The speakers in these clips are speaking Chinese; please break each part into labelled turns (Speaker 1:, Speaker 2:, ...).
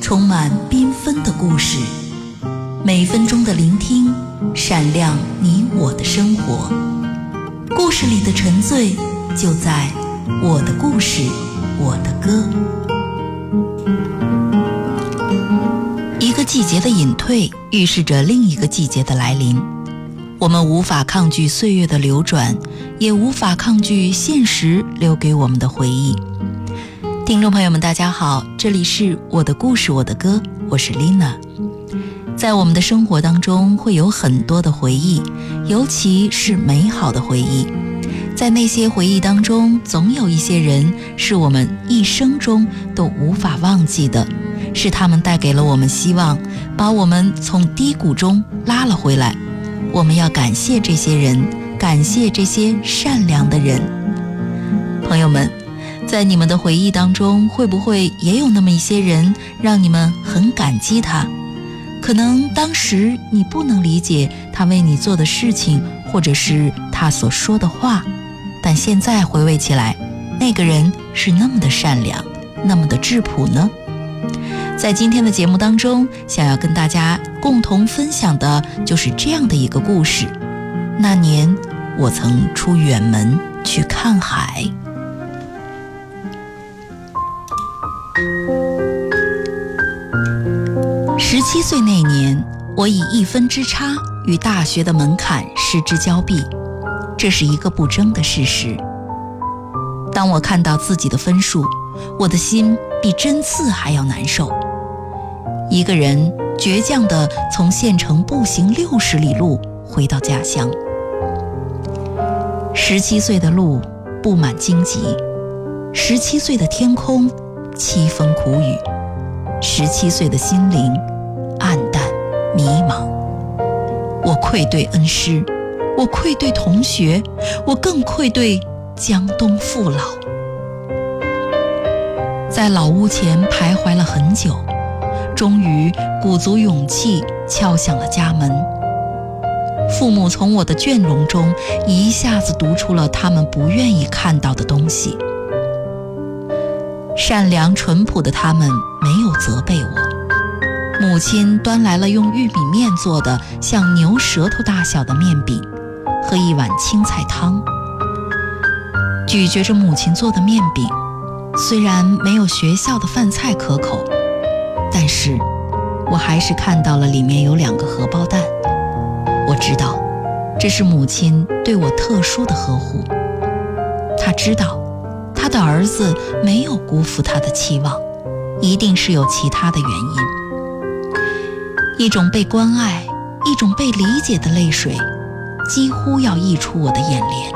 Speaker 1: 充满缤纷的故事，每分钟的聆听，闪亮你我的生活。故事里的沉醉，就在我的故事，我的歌。一个季节的隐退，预示着另一个季节的来临。我们无法抗拒岁月的流转，也无法抗拒现实留给我们的回忆。听众朋友们大家好，这里是我的故事我的歌，我是 Lina。 在我们的生活当中会有很多的回忆，尤其是美好的回忆。在那些回忆当中，总有一些人是我们一生中都无法忘记的，是他们带给了我们希望，把我们从低谷中拉了回来。我们要感谢这些人，感谢这些善良的人。朋友们，在你们的回忆当中，会不会也有那么一些人让你们很感激他？可能当时你不能理解他为你做的事情，或者是他所说的话，但现在回味起来，那个人是那么的善良，那么的质朴呢？在今天的节目当中，想要跟大家共同分享的就是这样的一个故事。那年我曾出远门去看海。17岁那年，我以1分之差与大学的门槛失之交臂，这是一个不争的事实。当我看到自己的分数，我的心比针刺还要难受。一个人倔强地从县城步行60里路回到家乡。17岁的路布满荆棘，17岁的天空凄风苦雨，17岁的心灵暗淡迷茫。我愧对恩师，我愧对同学，我更愧对江东父老。在老屋前徘徊了很久，终于鼓足勇气敲响了家门。父母从我的倦容中一下子读出了他们不愿意看到的东西。善良淳朴的他们没有责备我。母亲端来了用玉米面做的像牛舌头大小的面饼和一碗青菜汤。咀嚼着母亲做的面饼，虽然没有学校的饭菜可口，但是我还是看到了里面有2个荷包蛋。我知道这是母亲对我特殊的呵护，她知道她的儿子没有辜负她的期望，一定是有其他的原因。一种被关爱，一种被理解的泪水几乎要溢出我的眼帘。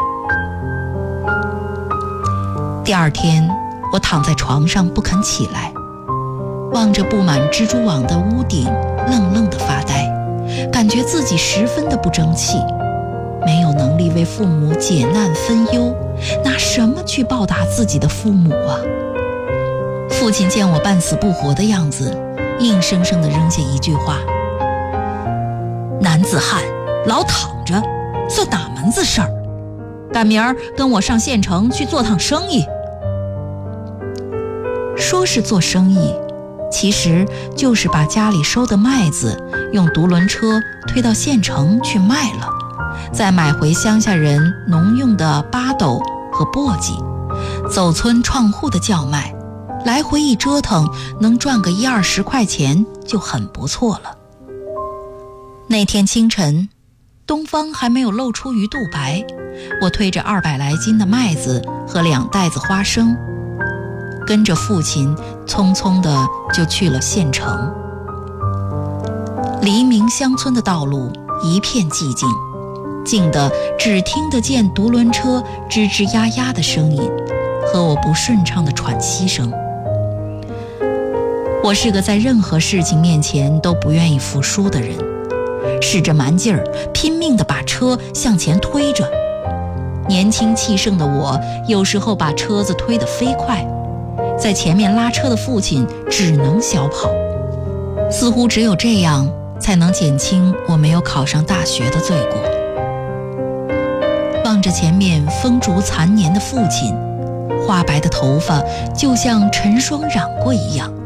Speaker 1: 第二天，我躺在床上不肯起来，望着布满蜘蛛网的屋顶愣愣地发呆，感觉自己十分的不争气，没有能力为父母解难分忧，拿什么去报答自己的父母啊？父亲见我半死不活的样子，硬生生地扔下一句话：男子汉老躺着算哪门子事儿？赶明儿跟我上县城去做趟生意。说是做生意，其实就是把家里收的麦子用独轮车推到县城去卖了，再买回乡下人农用的巴斗和簸箕，走村串户的叫卖，来回一折腾，能赚个10-20块钱就很不错了。那天清晨，东方还没有露出鱼肚白，我推着200来斤的麦子和2袋子花生，跟着父亲匆匆地就去了县城。黎明乡村的道路一片寂静，静得只听得见独轮车吱吱呀呀的声音和我不顺畅的喘息声。我是个在任何事情面前都不愿意服输的人，使着蛮劲儿，拼命地把车向前推着。年轻气盛的我，有时候把车子推得飞快，在前面拉车的父亲只能小跑。似乎只有这样，才能减轻我没有考上大学的罪过。望着前面风烛残年的父亲，花白的头发就像尘霜染过一样，